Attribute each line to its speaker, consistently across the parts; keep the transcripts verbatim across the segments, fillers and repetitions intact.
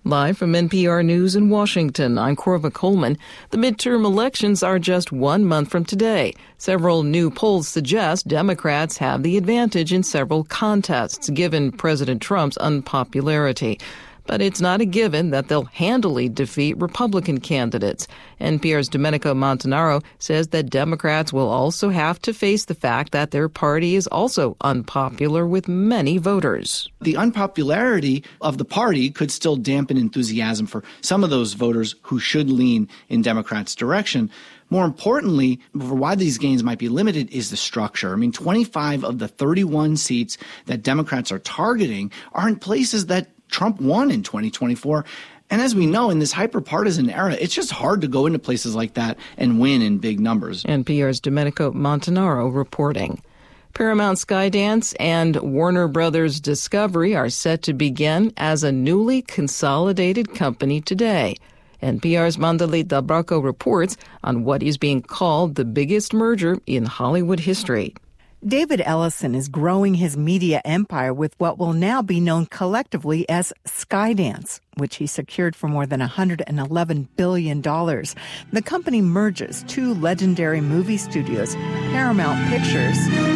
Speaker 1: Live from N P R News in Washington, I'm Corva Coleman. The midterm elections are just one month from today. Several new polls suggest Democrats have the advantage in several contests, given President Trump's unpopularity. But it's not a given that they'll handily defeat Republican candidates. N P R's Domenico Montanaro says that Democrats will also have to face the fact that their party is also unpopular with many voters.
Speaker 2: The unpopularity of the party could still dampen enthusiasm for some of those voters who should lean in Democrats' direction. More importantly, for why these gains might be limited is the structure. I mean, twenty-five of the thirty-one seats that Democrats are targeting are in places that Trump won in twenty twenty-four. And as we know, in this hyper-partisan era, it's just hard to go into places like that and win in big numbers.
Speaker 1: N P R's Domenico Montanaro reporting. Paramount Skydance and Warner Brothers Discovery are set to begin as a newly consolidated company today. N P R's Mandali Dabrako reports on what is being called the biggest merger in Hollywood history.
Speaker 3: David Ellison is growing his media empire with what will now be known collectively as Skydance, which he secured for more than one hundred eleven billion dollars. The company merges two legendary movie studios, Paramount Pictures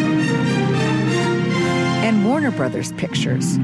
Speaker 3: and Warner Brothers Pictures.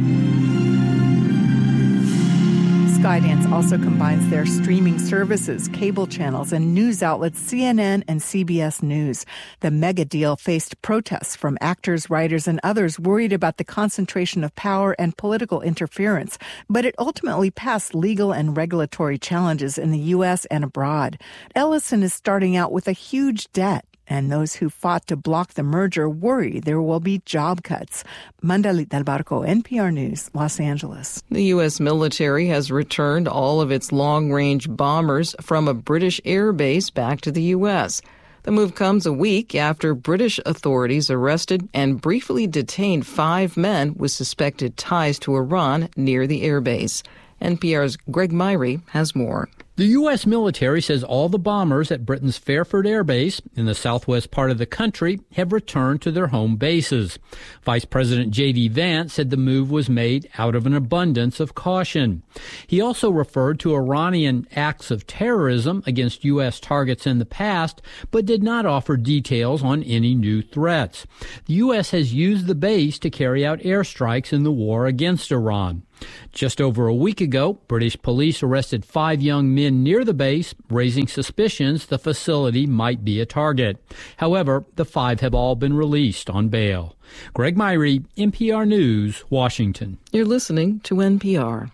Speaker 3: Skydance also combines their streaming services, cable channels, and news outlets C N N and C B S News. The mega deal faced protests from actors, writers, and others worried about the concentration of power and political interference, but it ultimately passed legal and regulatory challenges in the U S and abroad. Ellison is starting out with a huge debt, and those who fought to block the merger worry there will be job cuts. Mandalit Del Barco, N P R News, Los Angeles.
Speaker 1: The U S military has returned all of its long-range bombers from a British air base back to the U S. The move comes a week after British authorities arrested and briefly detained five men with suspected ties to Iran near the airbase. N P R's Greg Myrie has more.
Speaker 4: The U S military says all the bombers at Britain's Fairford Air Base in the southwest part of the country have returned to their home bases. Vice President J D Vance said the move was made out of an abundance of caution. He also referred to Iranian acts of terrorism against U S targets in the past, but did not offer details on any new threats. The U S has used the base to carry out airstrikes in the war against Iran. Just over a week ago, British police arrested five young men near the base, raising suspicions the facility might be a target. However, the five have all been released on bail. Greg Myrie, N P R News, Washington.
Speaker 1: You're listening to N P R.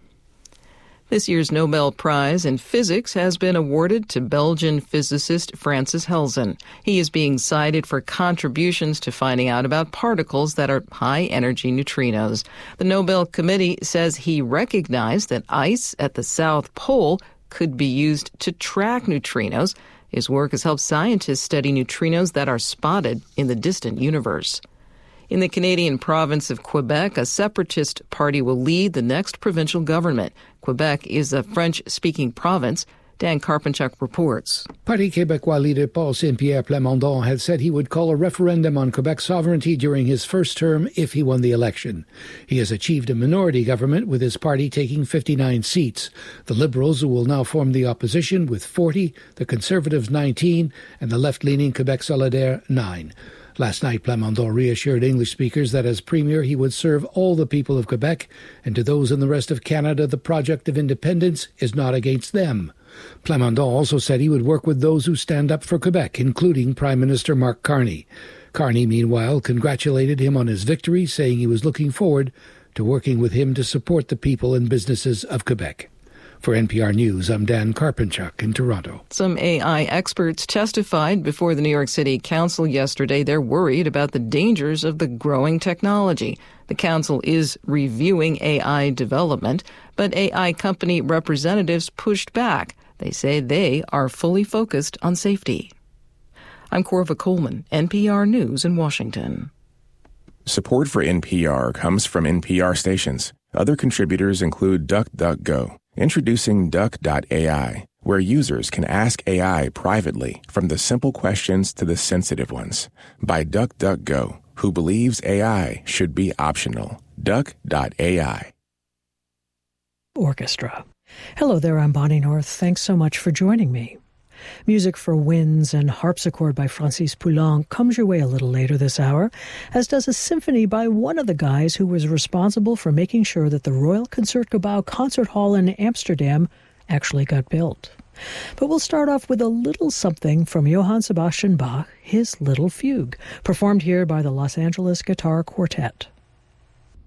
Speaker 1: This year's Nobel Prize in Physics has been awarded to Belgian physicist Francis Helsen. He is being cited for contributions to finding out about particles that are high-energy neutrinos. The Nobel Committee says he recognized that ice at the South Pole could be used to track neutrinos. His work has helped scientists study neutrinos that are spotted in the distant universe. In the Canadian province of Quebec, a separatist party will lead the next provincial government. Quebec is a French-speaking province. Dan Karpenchuk reports.
Speaker 5: Parti Québécois leader Paul Saint-Pierre Plamondon had said he would call a referendum on Quebec's sovereignty during his first term if he won the election. He has achieved a minority government with his party taking fifty-nine seats. The Liberals will now form the opposition with forty, the Conservatives nineteen, and the left-leaning Quebec Solidaire nine. Last night, Plamondon reassured English speakers that as Premier he would serve all the people of Quebec, and to those in the rest of Canada the project of independence is not against them. Plamondon also said he would work with those who stand up for Quebec, including Prime Minister Mark Carney. Carney, meanwhile, congratulated him on his victory, saying he was looking forward to working with him to support the people and businesses of Quebec. For N P R News, I'm Dan Karpenchuk in Toronto.
Speaker 1: Some A I experts testified before the New York City Council yesterday. They're worried about the dangers of the growing technology. The council is reviewing A I development, but A I company representatives pushed back. They say they are fully focused on safety. I'm Corva Coleman, N P R News in Washington.
Speaker 6: Support for N P R comes from N P R stations. Other contributors include DuckDuckGo. Introducing Duck dot A I, where users can ask A I privately from the simple questions to the sensitive ones. By DuckDuckGo, who believes A I should be optional. Duck dot A I.
Speaker 7: Orchestra. Hello there, I'm Bonnie North. Thanks so much for joining me. Music for Winds and Harpsichord by Francis Poulenc comes your way a little later this hour, as does a symphony by one of the guys who was responsible for making sure that the Royal Concertgebouw Concert Hall in Amsterdam actually got built. But we'll start off with a little something from Johann Sebastian Bach, his Little Fugue, performed here by the Los Angeles Guitar Quartet.